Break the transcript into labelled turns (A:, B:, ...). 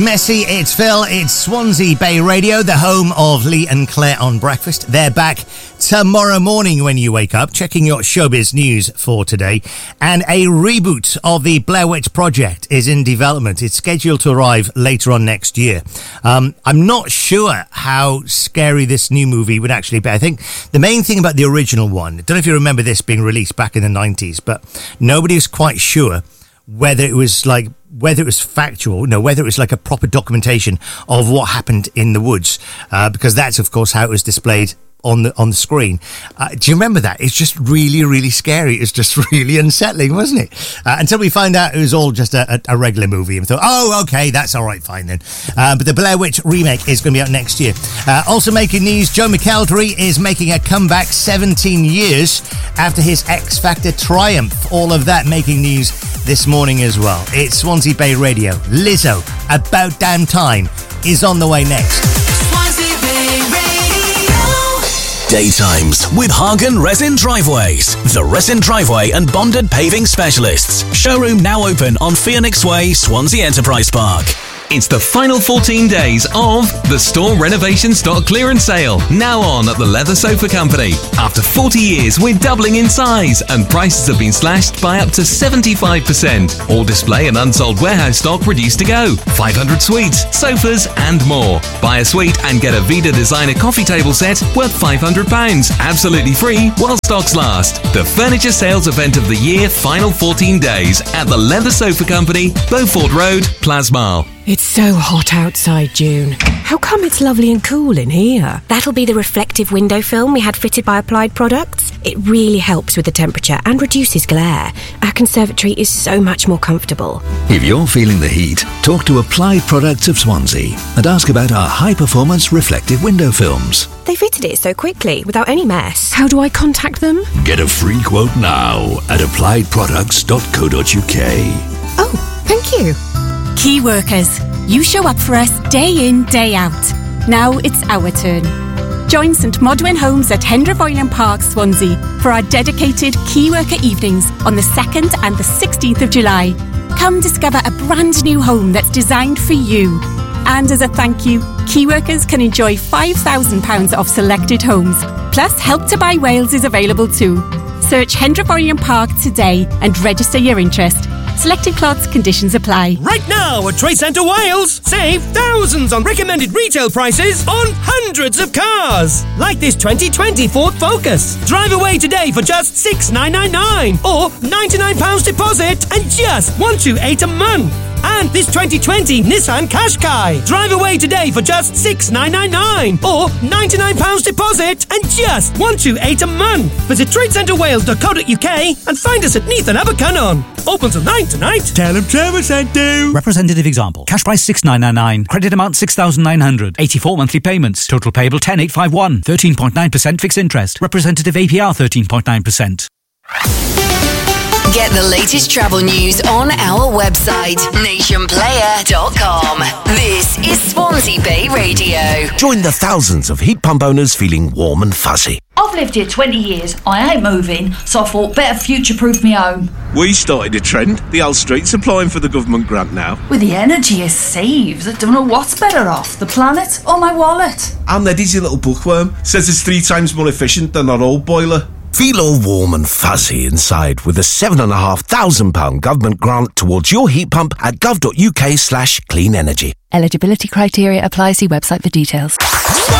A: Messy, it's Phil, it's Swansea Bay Radio, the home of Lee and Claire on Breakfast. They're back tomorrow morning when you wake up, checking your showbiz news for today. And a reboot of the Blair Witch Project is in development. It's scheduled to arrive later on next year. I'm not sure how scary this new movie would actually be. I think the main thing about the original one, I don't know if you remember this being released back in the 90s, but nobody was quite sure whether it was factual, whether it was like a proper documentation of what happened in the woods, because that's, of course, how it was displayed on the screen. Do you remember that? It's just really, really scary. It's just really unsettling, wasn't it? Until we find out it was all just a regular movie and thought, oh, okay, that's all right, fine then. But the Blair Witch remake is going to be out next year. Also making news, Joe McElderry is making a comeback 17 years after his X Factor triumph. All of that making news this morning as well. It's Swansea Bay Radio. Lizzo, About Damn Time, is on the way next.
B: Daytimes with Hagen Resin Driveways, the resin driveway and bonded paving specialists. Showroom now open on Phoenix Way, Swansea Enterprise Park.
C: It's the final 14 days of the store renovation stock clearance sale, now on at the Leather Sofa Company. After 40 years, we're doubling in size and prices have been slashed by up to 75%. All display and unsold warehouse stock reduced to go. 500 suites, sofas and more. Buy a suite and get a Vida Designer coffee table set worth £500. Absolutely free while stocks last. The furniture sales event of the year, final 14 days at the Leather Sofa Company, Beaufort Road, Plasmar.
D: It's so hot outside, June. How come it's lovely and cool in here?
E: That'll be the reflective window film we had fitted by Applied Products. It really helps with the temperature and reduces glare. Our conservatory is so much more comfortable.
F: If you're feeling the heat, talk to Applied Products of Swansea and ask about our high-performance reflective window films.
E: They fitted it so quickly, without any mess.
D: How do I contact them?
F: Get a free quote now at appliedproducts.co.uk.
E: Oh, thank you.
G: Key workers, you show up for us day in, day out. Now it's our turn. Join St Modwen Homes at Hendrifoilen Park, Swansea for our dedicated Key Worker evenings on the 2nd and the 16th of July. Come discover a brand new home that's designed for you. And as a thank you, Key Workers can enjoy £5,000 off selected homes. Plus, Help to Buy Wales is available too. Search Hendrifoilen Park today and register your interest. Selected plots, conditions apply.
H: Right now at Trade Centre Wales, save thousands on recommended retail prices on hundreds of cars. Like this 2020 Ford Focus. Drive away today for just $6,999 or £99 deposit and just $128 a month. And this 2020 Nissan Qashqai. Drive away today for just $6,999 or £99 deposit and just $128 a month. Visit tradecentrewales.co.uk and find us at Neath and Abercunnon. Open till 9 tonight. Tell them Trevor sent you.
I: Representative example. Cash price $6,999. Credit amount $6,900. 84 monthly payments. Total payable $10,851. 13.9% fixed interest. Representative APR 13.9%.
J: Get the latest travel news on our website, nationplayer.com. This is Swansea Bay Radio.
B: Join the thousands of heat pump owners feeling warm and fuzzy.
K: I've lived here 20 years. I ain't moving, so I thought better future-proof my home.
L: We started a trend. The Hull Street's applying for the government grant now.
K: With the energy it saves, I don't know what's better off, the planet or my wallet.
L: And Eddie's your little bookworm. Says it's 3 times more efficient than our old boiler.
B: Feel all warm and fuzzy inside with a £7,500 government grant towards your heat pump at gov.uk/clean energy.
M: Eligibility criteria apply. See website for details.